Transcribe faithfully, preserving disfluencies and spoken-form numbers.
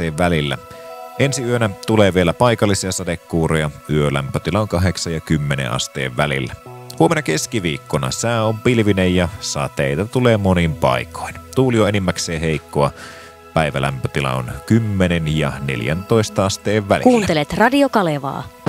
asteen välillä. Ensi yönä tulee vielä paikallisia sadekuuroja. Yölämpötila on kahdeksan ja kymmenen asteen välillä. Huomenna keskiviikkona sää on pilvinen ja sateita tulee monin paikoin. Tuuli on enimmäkseen heikkoa. Päivälämpötila on kymmenen ja neljäntoista asteen välillä. Kuuntelet Radio Kalevaa.